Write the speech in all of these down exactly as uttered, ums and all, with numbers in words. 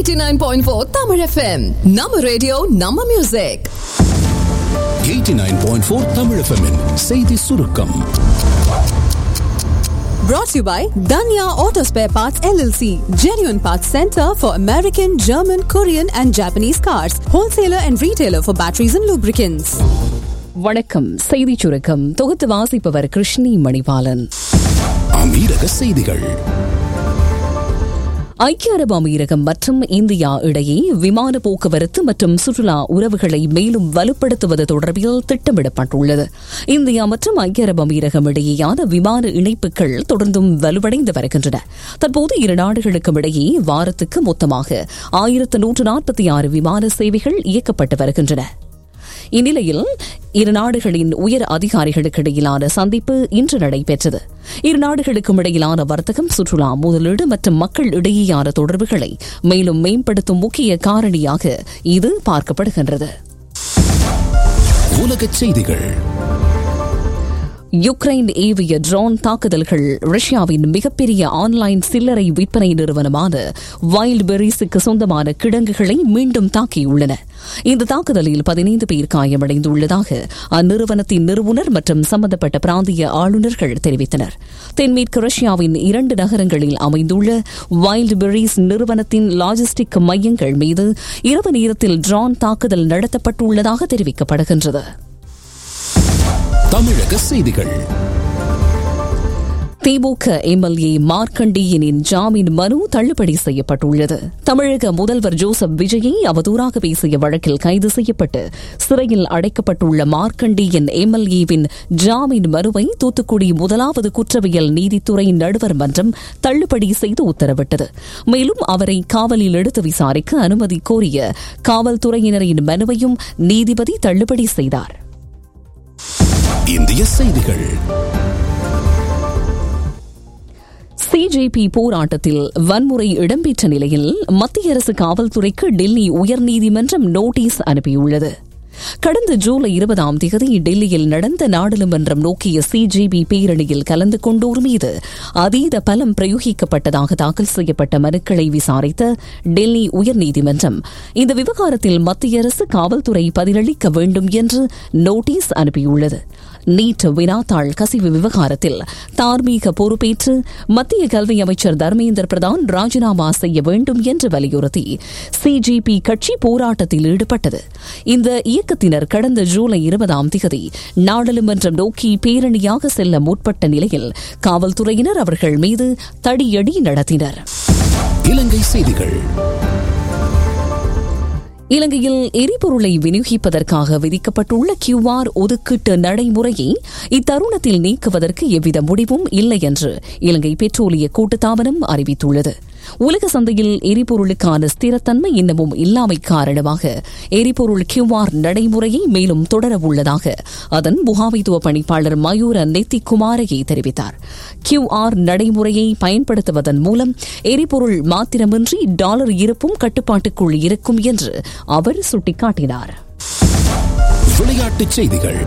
eighty-nine point four Tamil F M. Nama radio, Nama music. eighty-nine point four Tamil F M -இன் செய்தி சுருக்கம். Brought to you by Danya Auto Spare Parts L L C, genuine parts center for American, German, Korean and Japanese cars, wholesaler and retailer for batteries and lubricants. வணக்கம். செய்தி சுருக்கம் தொகுத்து வாசிப்பவர் கிருஷ்ணி மணிபாலன். அமீரக செய்திகள். ஐக்கிய அரபு அமீரகம் மற்றும் இந்தியா இடையே விமான போக்குவரத்து மற்றும் சுற்றுலா உறவுகளை மேலும் வலுப்படுத்துவது தொடர்பில் திட்டமிடப்பட்டுள்ளது. இந்தியா மற்றும் ஐக்கிய அரபு அமீரகம் இடையேயான விமான இணைப்புகள் தொடர்ந்தும் வலுவடைந்து வருகின்றன. தற்போது இரு நாடுகளுக்கும் இடையே வாரத்துக்கு மொத்தமாக ஆயிரத்து நூற்று நாற்பத்தி ஆறு விமான சேவைகள் இயக்கப்பட்டு வருகின்றன. இந்நிலையில் இரு நாடுகளின் உயர் அதிகாரிகளுக்கு இடையிலான சந்திப்பு இன்று நடைபெற்றது. இரு நாடுகளுக்கும் இடையிலான வர்த்தகம், சுற்றுலா, முதலீடு மற்றும் மக்கள் இடையேயான தொடர்புகளை மேலும் மேம்படுத்தும் முக்கிய காரணியாக இது பார்க்கப்படுகின்றது. உலகச் செய்திகள். யுக்ரைன் ஏவிய ட்ரோன் தாக்குதல்கள் ரஷ்யாவின் மிகப்பெரிய ஆன்லைன் சில்லறை விற்பனை நிறுவனமான வைல்ட் பெரிஸுக்கு சொந்தமான கிடங்குகளை மீண்டும் தாக்கியுள்ளன. இந்த தாக்குதலில் பதினைந்து பேர் காயமடைந்துள்ளதாக அந்நிறுவனத்தின் நிறுவனர் மற்றும் சம்பந்தப்பட்ட பிராந்திய ஆளுநர்கள் தெரிவித்தனர். தென்மேற்கு ரஷ்யாவின் இரண்டு நகரங்களில் அமைந்துள்ள வைல்ட் பெரிஸ் நிறுவனத்தின் லாஜிஸ்டிக் மையங்கள் மீது இரவு நேரத்தில் ட்ரோன் தாக்குதல் நடத்தப்பட்டுள்ளதாக தெரிவிக்கப்படுகின்றது. தமிழக செய்திகள். திமுக எம்எல்ஏ மார்க்கண்டேயனின் ஜாமீன் மனு தள்ளுபடி செய்யப்பட்டுள்ளது. தமிழக முதல்வர் ஜோசப் விஜயை அவதூறாக பேசிய வழக்கில் கைது செய்யப்பட்டு சிறையில் அடைக்கப்பட்டுள்ள மார்க்கண்டேயன் எம்எல்ஏவின் ஜாமீன் மனுவை தூத்துக்குடி முதலாவது குற்றவியல் நீதித்துறை நடுவர் மன்றம் தள்ளுபடி செய்து உத்தரவிட்டது. மேலும் அவரை காவலில் எடுத்து விசாரிக்க அனுமதி கோரிய காவல்துறையினரின் மனுவையும் நீதிபதி தள்ளுபடி செய்தார். இந்திய செய்திகள். சிஜேபி போராட்டத்தில் வன்முறை இடம்பெற்ற நிலையில் மத்திய அரசு காவல்துறைக்கு டெல்லி உயர்நீதிமன்றம் நோட்டீஸ் அனுப்பியுள்ளது. கடந்த ஜூலை இருபதாம் தேதி டெல்லியில் நடந்த நாடாளுமன்றம் நோக்கிய சிஜேபி பேரணியில் கலந்து கொண்டோர் மீது அதீத பலம் பிரயோகிக்கப்பட்டதாக தாக்கல் செய்யப்பட்ட மனுக்களை விசாரித்த டெல்லி உயர்நீதிமன்றம் இந்த விவகாரத்தில் மத்திய அரசு காவல்துறை பதிலளிக்க வேண்டும் என்று நோட்டீஸ் அனுப்பியுள்ளது. நீட் வினாத்தாள் கசிவு விவகாரத்தில் தார்மீக பொறுப்பேற்று மத்திய கல்வி அமைச்சர் தர்மேந்திர பிரதான் ராஜினாமா செய்ய வேண்டும் என்று வலியுறுத்தி சிஜேபி கட்சி போராட்டத்தில் ஈடுபட்டது. இந்த இயக்கத்தினர் கடந்த ஜூலை இருபதாம் தேதி நாடாளுமன்றம் நோக்கி பேரணியாக செல்ல முற்பட்ட நிலையில் காவல்துறையினர் அவர்கள் மீது தடியடி நடத்தினர். இலங்கை செய்திகள். இலங்கையில் எரிபொருளை விநியோகிப்பதற்காக விதிக்கப்பட்டுள்ள கியூஆர் ஒதுக்கீட்டு நடைமுறையை இத்தருணத்தில் நீக்குவதற்கு எவ்வித முடிவும் இல்லை என்று இலங்கை பெட்ரோலிய கூட்டுத்தாபனம் அறிவித்துள்ளது. உலக சந்தையில் எரிபொருளுக்கான ஸ்திரத்தன்மை இன்னமும் இல்லாமை காரணமாக எரிபொருள் கியூஆர் நடைமுறையை மேலும் தொடரவுள்ளதாக அதன் முகாமைத்துவ பணிப்பாளர் மயூர நெத்திகுமாரையை தெரிவித்தார். கியூஆர் நடைமுறையை பயன்படுத்துவதன் மூலம் எரிபொருள் மாத்திரமின்றி டாலர் இருப்பும் கட்டுப்பாட்டுக்குள் இருக்கும் என்று அவர் சுட்டிக்காட்டினார். விளையாட்டுச் செய்திகள்.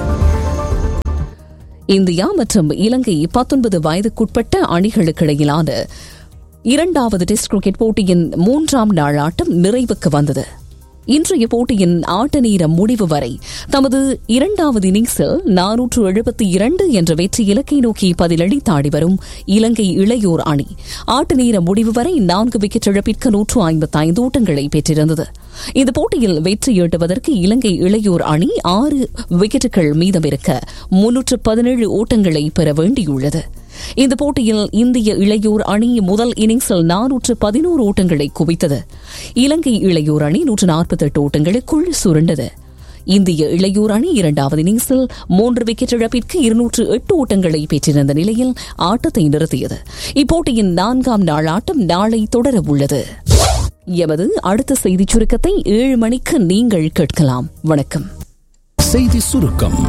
இந்தியா மற்றும் இலங்கை பத்தொன்பது வயதுக்குட்பட்ட அணிகளுக்கிடையிலான இரண்டாவது டெஸ்ட் கிரிக்கெட் போட்டியின் மூன்றாம் நாள் ஆட்டம் நிறைவுக்கு வந்தது. இன்றைய போட்டியின் ஆட்ட நேர முடிவு வரை தமது இரண்டாவது இன்னிங்ஸில் நானூற்று எழுபத்தி இரண்டு என்ற வெற்றி இலக்கை நோக்கி பதிலளித்தாடி வரும் இலங்கை இளையோர் அணி ஆட்ட நேர முடிவு வரை நான்கு விக்கெட் இழப்பிற்கு நூற்று ஐம்பத்தி ஐந்து ஓட்டங்களை பெற்றிருந்தது. இந்த போட்டியில் வெற்றி ஈட்டுவதற்கு இலங்கை இளையோர் அணி ஆறு விக்கெட்டுகள் மீதமிருக்க முன்னூற்று பதினேழு ஓட்டங்களை பெற வேண்டியுள்ளது. இந்த போட்டியில் இந்திய இளையோர் அணி முதல் இன்னிங்ஸில் நானூற்று பதினோரு ஓட்டங்களை குவித்தது. இலங்கை இளையோர் அணி நூற்று நாற்பத்தி எட்டு ஓட்டங்களுக்குள் சுருண்டது. இந்திய இளையோர் அணி இரண்டாவது இன்னிங்ஸில் மூன்று விக்கெட் இழப்பிற்கு இருநூற்று எட்டு ஓட்டங்களை பெற்றிருந்த நிலையில் ஆட்டத்தை நிறுத்தியது. இப்போட்டியின் நான்காம் நாள் ஆட்டம் நாளை தொடரவுள்ளது. எமது அடுத்த செய்திச் சுருக்கத்தை ஏழு மணிக்கு நீங்கள் கேட்கலாம். வணக்கம். செய்தி சுருக்கம்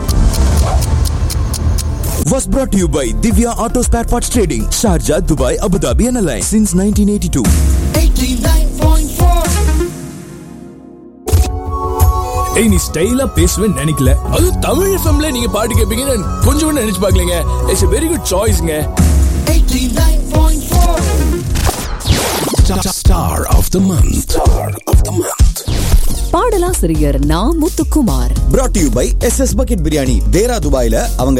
was brought to you by Divya Auto Spare Parts Trading, Sharjah, Dubai, Abu Dhabi and Alliance since nineteen eighty-two. eighty-nine point four ஏய் நீ ஸ்டைலா பேசுவேன்னு நினைக்கல. அது தமிழ் எஃப்எம்ல நீங்க பாட்டு கேட்பீங்கன்னு கொஞ்சம் கூட நினைச்சு பார்க்கலங்க. It's a very good choiceங்க. eighty-nine point four Star of the month. Star of the month. பாடலாசிரியர் நா Muthukumar. brought to you by S S Bucket Biryani. தேரா துபாயில அவங்க